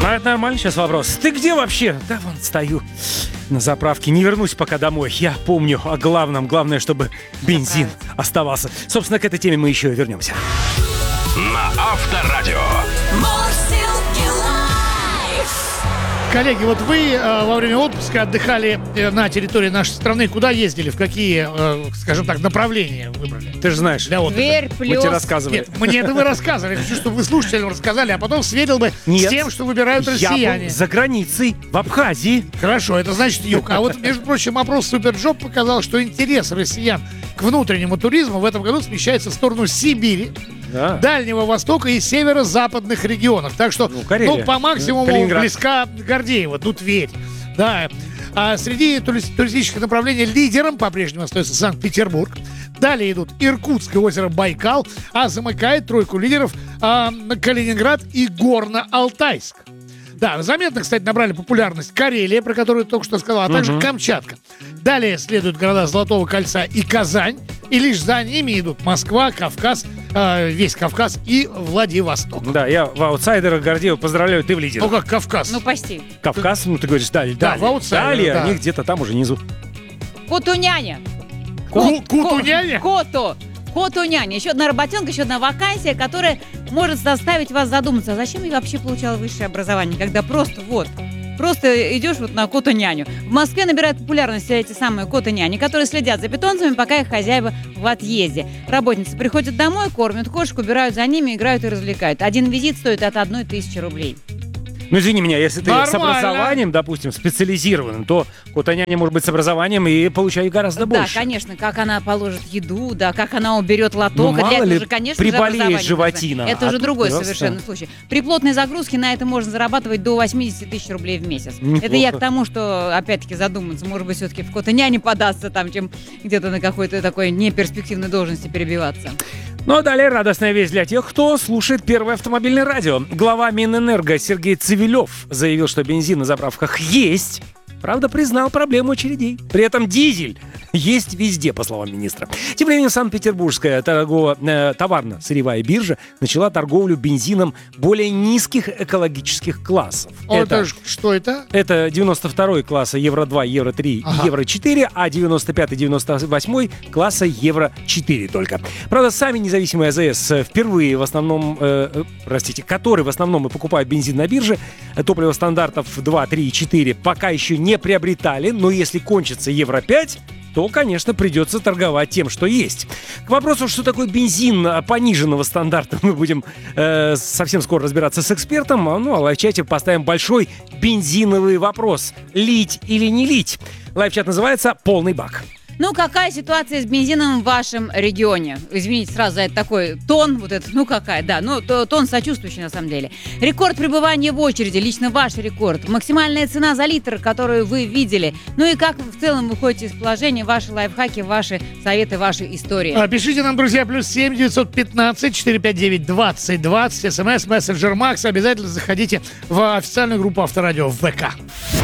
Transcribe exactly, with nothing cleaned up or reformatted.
А это нормально сейчас вопрос. Ты где вообще? Да вон стою на заправке. Не вернусь пока домой. Я помню о главном. Главное, чтобы бензин оставался. Собственно, к этой теме мы еще вернемся. На Авторадио. Коллеги, вот вы э, во время отпуска отдыхали э, на территории нашей страны. Куда ездили? В какие, э, скажем так, направления выбрали? Ты же знаешь, для отдыха. Тверь, мы тебе плюс. рассказывали. Нет, мне это вы рассказывали. Я хочу, чтобы вы слушателям рассказали, а потом сверил бы Нет. с тем, что выбирают Я россияне. был за границей, в Абхазии. Хорошо, это значит юг. А вот, между прочим, опрос Суперджоп показал, что интерес россиян к внутреннему туризму в этом году смещается в сторону Сибири, Да. Дальнего Востока и северо-западных регионов. Так что, Ну, Карелия. ну, по максимуму Калининград. близка Гордеева, тут Тверь. Да. А среди тури- туристических направлений лидером по-прежнему остается Санкт-Петербург. Далее идут Иркутск и озеро Байкал, а замыкает тройку лидеров а, Калининград и Горно-Алтайск. Да, заметно, кстати, набрали популярность Карелия, про которую я только что сказал, а также Мгм. Камчатка. Далее следуют города Золотого кольца и Казань. И лишь за ними идут Москва, Кавказ, э, весь Кавказ и Владивосток. Да, я в аутсайдерах Гордеева поздравляю, ты в Ну лидерах. как Кавказ? Ну, почти. Кавказ, ну ты говоришь, далее, Да, далее. в аутсайдерах, Далее, да. они где-то там уже внизу. Котуняня. Ку- Кутуняня? Коту. Котуняня. Еще одна работенка, еще одна вакансия, которая может заставить вас задуматься, а зачем я вообще получала высшее образование, когда просто вот... Просто идешь вот на коту-няню. В Москве набирают популярность эти самые коты-няни, которые следят за питомцами, пока их хозяева в отъезде. Работницы приходят домой, кормят кошек, убирают за ними, играют и развлекают. Один визит стоит от одной тысячи рублей. Ну, извини меня, если ты с Нормально. образованием, допустим, специализированным, то кота-няня может быть с образованием и получать гораздо Да, больше. конечно, как она положит еду, да, как она уберет лоток. Ну, Для мало этого ли, же, конечно, приболеет же образование животина, нужно. Это а уже тут другой просто- совершенно случай. При плотной загрузке на это можно зарабатывать до восемьдесят тысяч рублей в месяц. Неплохо. Это я к тому, что, опять-таки, задуматься, может быть, все-таки в кота-няне податься, там, чем где-то на какой-то такой неперспективной должности перебиваться. Ну а далее радостная весть для тех, кто слушает Первое автомобильное радио. Глава Минэнерго Сергей Цивилев заявил, что бензин на заправках есть. Правда, признал проблему очередей. При этом дизель есть везде, по словам министра. Тем временем Санкт-Петербургская торгово- э, товарно-сырьевая биржа начала торговлю бензином более низких экологических классов. О, это ж- что это? Это девяносто второй класса Евро-два, Евро-три Ага. и Евро-четыре, а девяносто пятый, девяносто восьмой класса Евро-четыре только. Правда, сами независимые АЗС э, впервые в основном, э, э, простите, которые в основном и покупают бензин на бирже, э, топливо стандартов два, три и четыре пока еще не приобретали, но если кончится Евро-пять, то, конечно, придется торговать тем, что есть. К вопросу, что такое бензин пониженного стандарта, мы будем э, совсем скоро разбираться с экспертом. А, Ну, а в лайв-чате поставим большой бензиновый вопрос. Лить или не лить? Лайв-чат называется «Полный бак». Ну, какая ситуация с бензином в вашем регионе? Извините сразу за это такой тон, вот это, ну какая, да, ну то- тон сочувствующий на самом деле. Рекорд пребывания в очереди, лично ваш рекорд. Максимальная цена за литр, которую вы видели. Ну и как в целом выходите из положения, ваши лайфхаки, ваши советы, ваши истории. А, Пишите нам, друзья, плюс семь девятьсот пятнадцать четыреста пятьдесят девять двадцать двадцать, смс, мессенджер Макс. Обязательно заходите в официальную группу Авторадио в ВК.